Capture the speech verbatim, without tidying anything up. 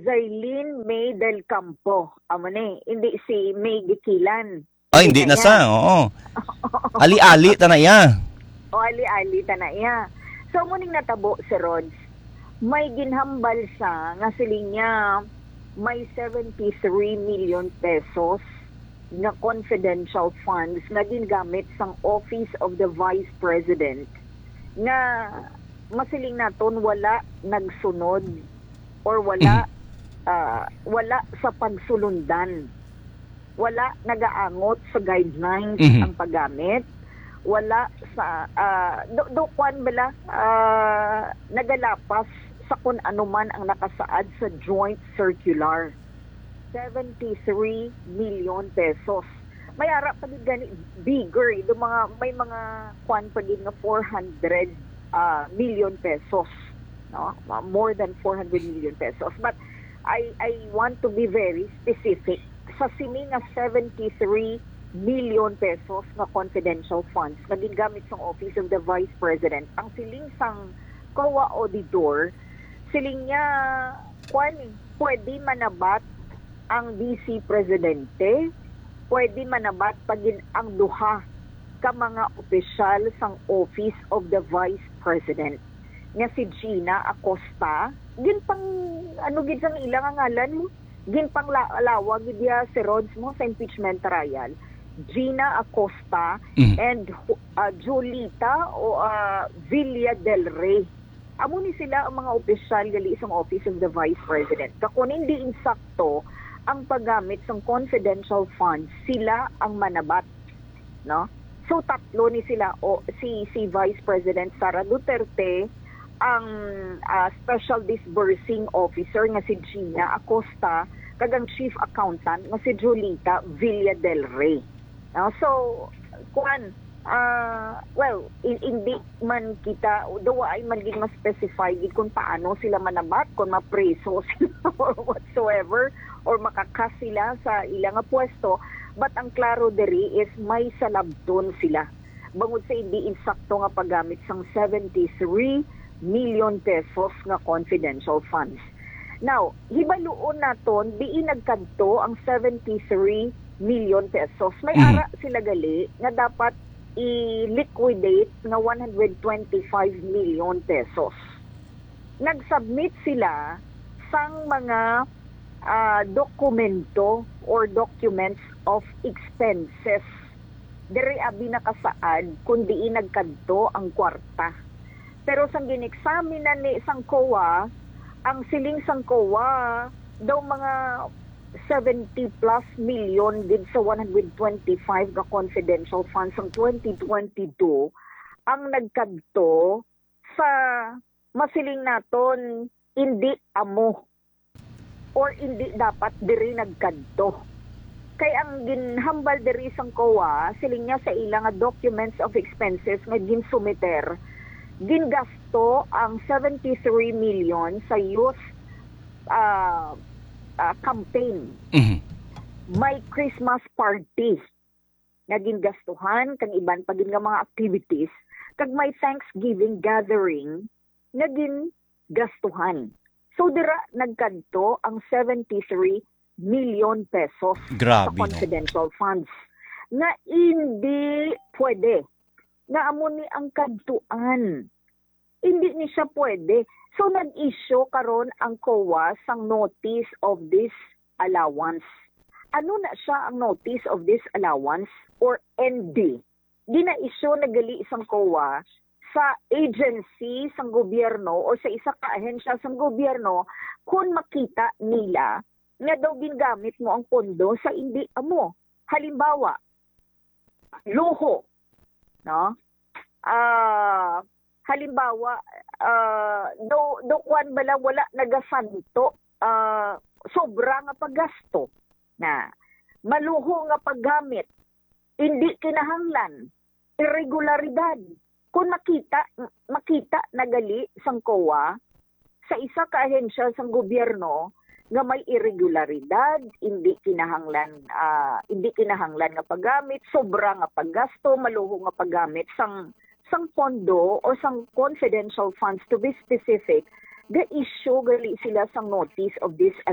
Zailin May del Campo. Amo ni, hindi si May Gikilan. Ay, hindi na sa, oo. Ali-ali ta na iya. O ali-ali ta na iya. So, muning natabo si Rods, may ginhambal siya nga siling niya may seventy-three million pesos na confidential funds na gingamit sang Office of the Vice President na masiling naton wala nagsunod or wala uh, wala sa pagsulundan. Wala nagaangot sa guidelines Mm-hmm. ang paggamit. Wala sa uh, do, do kwan bala uh, nagalapas sa kung ano man ang nakasaad sa joint circular. seventy-three million pesos. May ara pa din gani bigger, do mga may mga kwan pa din na four hundred uh, million pesos, no? More than four hundred million pesos. But I I want to be very specific. Sa sini nga seventy-three million pesos na confidential funds na gingamit sa Office of the Vice President, ang siling sang C O A Auditor, siling niya kwan pwede manabat ang V C Presidente, pwede manabat pagin ang duha ka mga opisyal sang Office of the Vice President. Nga si Gina Acosta, gin pang ano gid sang ilang ngalan mo, gin pang lawag gid ya si Rods mo sa impeachment trial. Gina Acosta Mm. and uh, Jolita o uh, Villa del Rey. Amo ni sila ang mga opisyal gali sa Office of the Vice President. Kakun hindi insakto ang paggamit ng confidential funds, sila ang manabat, no? So tatlo ni sila o si si Vice President Sara Duterte, ang uh, Special Disbursing Officer nga si Gina Acosta, kagang Chief Accountant nga si Jolita Villa del Rey. No? So kuan Uh, well, in, hindi man kita, dawa ay man gid ma-specify gid kung paano sila manabat, kung mapreso sila or whatsoever, or makakas sila sa ilang pwesto. But ang klaro diri is may salabton sila. Bangod sa hindi insakto nga paggamit sang seventy-three million pesos nga confidential funds. Now, hibaluon naton, diin nagkadto ang seventy-three million pesos. May Mm. ara sila gali nga dapat i-liquidate na one hundred twenty-five million pesos. Nag-submit sila sang mga uh, dokumento or documents of expenses. Diri abi nakasaad kung diin nagkadto ang kwarta. Pero sang ginexamina ni sang C O A, ang siling sang C O A daw mga seventy plus million gid sa one hundred twenty-five ka confidential funds ang twenty twenty-two ang nagkadto sa masiling naton hindi amo or hindi dapat diri nagkadto. Kay ang ginhambal diri sang C O A, siling niya sa ilang nga documents of expenses nga ginsumiter, gingasto ang seventy-three million sa youth uh, Uh, campaign. Mm-hmm. May Christmas party na gingastuhan kang iban pa gin nga mga activities, kag may Thanksgiving gathering na gingastuhan. So dira nagkadto ang seventy-three million pesos Grabe, sa confidential no? funds na hindi pwede na amo ni ang kadtuan. Hindi ni siya pwede. So, nag-issue karon ang C O A sang notice of this allowance. Ano na siya ang notice of this allowance or N D? Gina-issue na gali isang C O A sa agency sang gobyerno o sa isa ka ahensya sang gobyerno kung makita nila nga daw gingamit mo ang pondo sa hindi amo. Halimbawa, luho, no? Ah... Uh, halimbawa, uh, do do kwan bala wala nagasanto, uh, sobra nga paggasto na maluho nga paggamit, hindi kinahanglan, irregularidad. Kung makita makita nagali sang C O A sa isa ka ahensya sang gobyerno nga may irregularidad, hindi kinahanglan uh, hindi kinahanglan nga paggamit, sobra nga paggasto, maluho nga paggamit sang sang pondo o sang confidential funds, to be specific, the issue gali sila sang notice of this